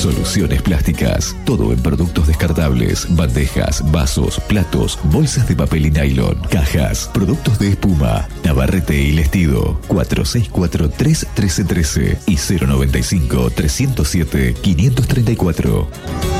Soluciones Plásticas. Todo en productos descartables, bandejas, vasos, platos, bolsas de papel y nylon, cajas, productos de espuma, Navarrete y Lestido. 4643-1313 y 095-307-534.